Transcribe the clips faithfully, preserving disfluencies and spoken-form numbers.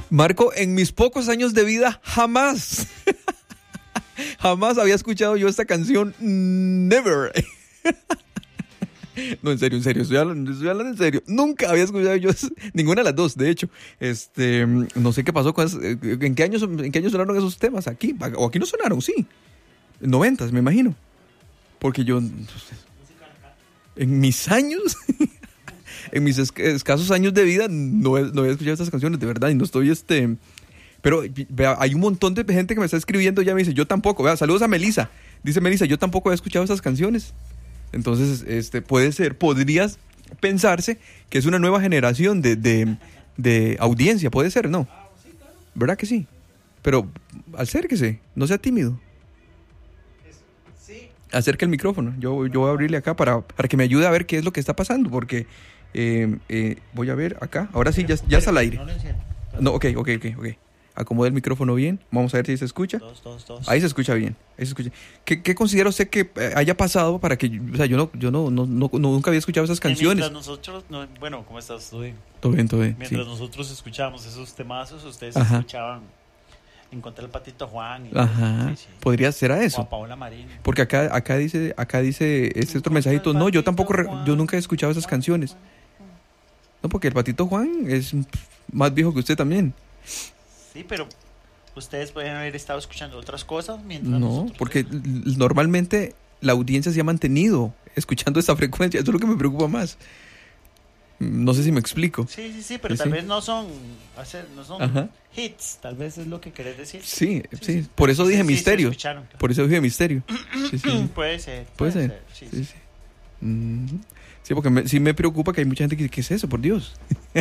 Marco, en mis pocos años de vida, jamás, jamás había escuchado yo esta canción. Never. No, en serio, en serio, estoy hablando, estoy hablando en serio. Nunca había escuchado yo ninguna de las dos, de hecho. Este, no sé qué pasó con eso. ¿En qué años, en qué años sonaron esos temas? Aquí, o aquí no sonaron, sí. En noventas, me imagino. Porque yo, en mis años, en mis escasos años de vida, no, no había escuchado estas canciones, de verdad, y no estoy, este... Pero, vea, hay un montón de gente que me está escribiendo, ya me dice, yo tampoco, vea, saludos a Melissa. Dice Melissa, yo tampoco había escuchado esas canciones. Entonces, este, puede ser, podrías pensarse que es una nueva generación de, de, de audiencia, puede ser, ¿no? ¿Verdad que sí? Pero, acérquese, no sea tímido. Acerca el micrófono. Yo, yo voy a abrirle acá para, para que me ayude a ver qué es lo que está pasando, porque eh, eh, voy a ver acá. Ahora sí, ya, ya está al aire. No, ok, ok, ok, ok. Acomoda el micrófono bien. Vamos a ver si se escucha. Dos, dos, dos. Ahí se escucha bien. Ahí se escucha. ¿Qué, qué considera usted que haya pasado para que, o sea, yo no, yo no, no, no, no nunca había escuchado esas canciones? Mientras nosotros, no, bueno, ¿cómo estás? ¿Todo bien? Todo bien, todo bien. Mientras sí. nosotros escuchábamos esos temazos, ustedes Ajá. escuchaban Encontré el Patito Juan. Y, Ajá. Sí, sí. Podría ser a eso. O a Paola Marín. Porque acá, acá dice, acá dice este otro mensajito. No, yo tampoco, yo nunca he escuchado esas canciones. No, porque el Patito Juan es más viejo que usted también. Sí, pero ustedes pueden haber estado escuchando otras cosas mientras no, nosotros... porque l- normalmente la audiencia se ha mantenido escuchando esta frecuencia. Eso es lo que me preocupa más. No sé si me explico. Sí, sí, sí, pero sí, tal sí. vez no son, no son Ajá. hits, tal vez es lo que querés decir. Sí, sí, sí. sí. Por eso sí, dije sí, misterio. Sí, claro. Por eso dije misterio. Sí, sí, sí. Puede ser. Puede, puede ser. ser. Sí, sí, sí. sí. Mm. Sí, porque me, sí me preocupa que hay mucha gente que, ¿qué es eso, por Dios? ¿Qué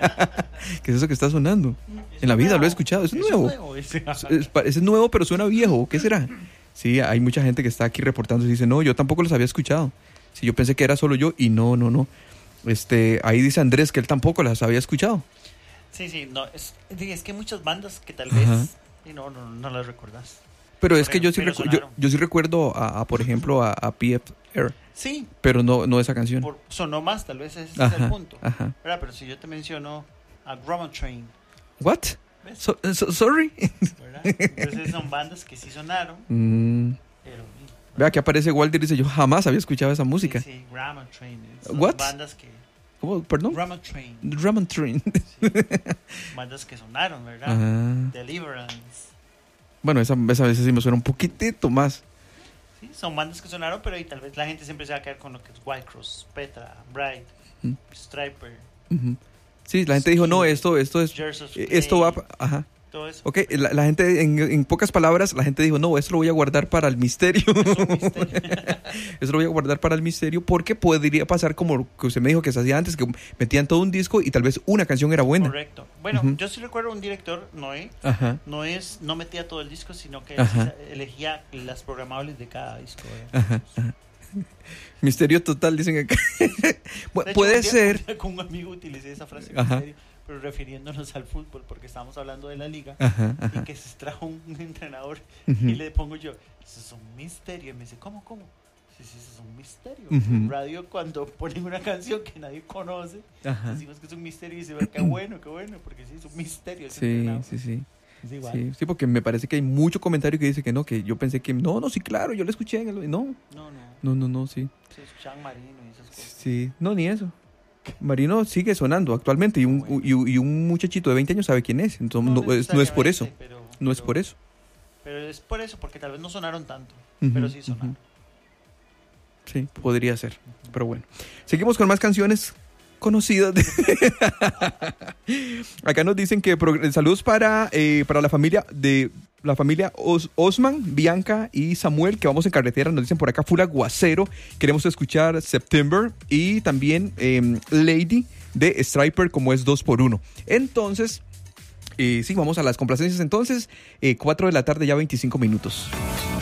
es eso que está sonando? Es En la vida nuevo. lo he escuchado. ¿Es, es nuevo? nuevo es... Es, es, es nuevo, pero suena viejo. ¿Qué será? Sí, hay mucha gente que está aquí reportando y dice, no, yo tampoco los había escuchado. Sí, yo pensé que era solo yo y no, no, no. Este, ahí dice Andrés que él tampoco las había escuchado. Sí, sí, no, es, es que hay muchas bandas que tal vez y no, no, no las recordás. Pero es pero, que yo sí, recu- yo, yo sí recuerdo, a, a por ejemplo, a, a P F R. Sí. Pero no, no esa canción. Por, sonó más, tal vez ese ajá, es el punto. Ajá. ¿Verdad? Pero si yo te menciono a Grumman Train. ¿What? So, so, sorry. ¿Verdad? Entonces son bandas que sí sonaron. Mm. Pero... Vea que aparece Walter y dice, yo jamás había escuchado esa música. Sí, sí, Grumman Train. Son What? bandas que... ¿Cómo? ¿Perdón? Grumman Train. Grumman Train. Sí. Bandas que sonaron, ¿verdad? Ajá. Deliverance. Bueno, esa, esa vez sí me suena un poquitito más. Sí, son bandas que sonaron, pero y tal vez la gente siempre se va a quedar con lo que es White Cross, Petra, Bright, mm. Striper. Uh-huh. Sí, la gente Skin, dijo, no, esto, esto es... Esto va... Ajá. Todo eso. Ok, la, la gente, en, en pocas palabras, la gente dijo, no, esto lo voy a guardar para el misterio. misterio. Eso lo voy a guardar para el misterio porque podría pasar como que usted me dijo que se hacía antes, que metían todo un disco y tal vez una canción era buena. Correcto. Bueno, uh-huh. yo sí recuerdo un director, Noé, Ajá. no es, no metía todo el disco, sino que elegía las programables de cada disco. Ajá, ajá. Misterio total, dicen acá. Hecho, puede un día, ser. Un día con un amigo utilicé esa frase, ajá. misterio, pero refiriéndonos al fútbol, porque estábamos hablando de la liga, ajá, ajá. y que se trajo un entrenador, uh-huh. y le pongo yo, eso es un misterio, y me dice, ¿cómo, cómo? Sí, sí, eso es un misterio. Uh-huh. En radio, cuando ponen una canción que nadie conoce, ajá. decimos que es un misterio, y se ve, qué bueno, qué bueno, porque sí, es un misterio. Sí, sí, sí. Es igual. Sí, sí, porque me parece que hay mucho comentario que dice que no, que yo pensé que no, no, sí, claro, yo lo escuché en el... No, no, no, no, no, no sí. Se escuchaban Marino y esas cosas. Sí, no, ni eso. Marino sigue sonando actualmente y un, bueno. y, y un muchachito de veinte años sabe quién es, entonces no, no, es, no es por eso, pero, no pero, es por eso. Pero es por eso, porque tal vez no sonaron tanto, uh-huh, pero sí sonaron. Uh-huh. Sí, podría ser, uh-huh. Pero bueno. Seguimos con más canciones conocidas. De... Acá nos dicen que pro... saludos para, eh, para la familia de la familia Os- Osman, Bianca y Samuel, que vamos en carretera, nos dicen por acá full aguacero, queremos escuchar September y también eh, Lady de Striper, como es dos por uno. Entonces, eh, sí, vamos a las complacencias entonces, eh, cuatro de la tarde, ya veinticinco minutos.